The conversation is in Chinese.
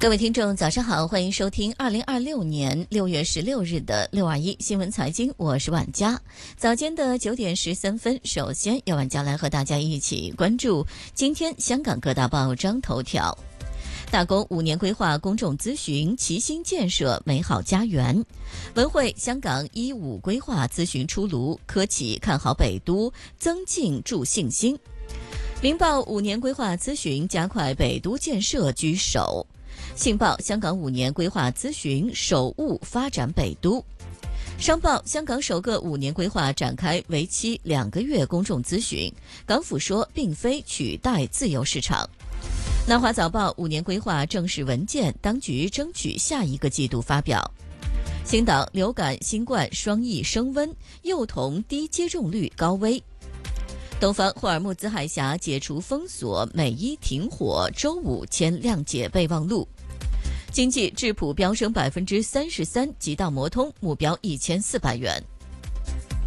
各位听众早上好，欢迎收听2026年6月16日的621新闻财经，我是婉佳。早间的9点13分，首先由婉佳来和大家一起关注今天香港各大报章头条。大公5年规划公众咨询，齐心建设美好家园。文汇香港15规划咨询出炉，科企看好北都，增进助信心。明报5年规划咨询，加快北都建设居首。信报香港5年规划咨询，首务发展北都。商报香港首个5年规划展开为期2个月公众咨询，港府说并非取代自由市场。南华早报5年规划正式文件，当局争取下一个季度发表。星岛流感新冠双疫升温，幼童低接种率高危。东方霍尔木兹海峡解除封锁，美伊停火，周5签谅解备忘录。经济质朴飙升33%，极道摩通目标1400元。